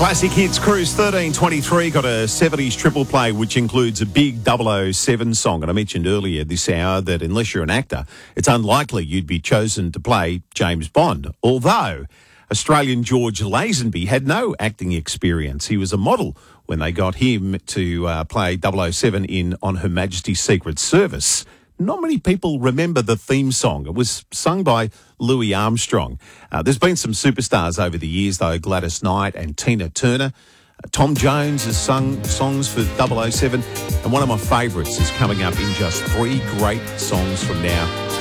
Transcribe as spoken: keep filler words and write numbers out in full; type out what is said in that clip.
Classic Hits Cruise thirteen twenty-three got a seventies triple play which includes a big double oh seven song. And I mentioned earlier this hour that unless you're an actor, it's unlikely you'd be chosen to play James Bond. Although Australian George Lazenby had no acting experience. He was a model when they got him to uh, play double oh seven in On Her Majesty's Secret Service. Not many people remember the theme song. It was sung by Louis Armstrong. Uh, there's been some superstars over the years, though, Gladys Knight and Tina Turner. Uh, Tom Jones has sung songs for double oh seven, and one of my favourites is coming up in just three great songs from now.